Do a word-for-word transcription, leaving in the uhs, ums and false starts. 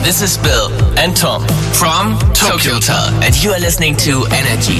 this is Bill and Tom from Tokyo Hotel, and you are listening to Energy